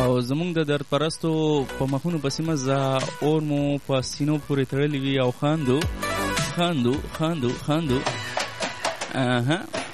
او زمونږ د درد پرستو په مخونو پسې مزه اور مو په سینو پورې تړلی وي او خاندو.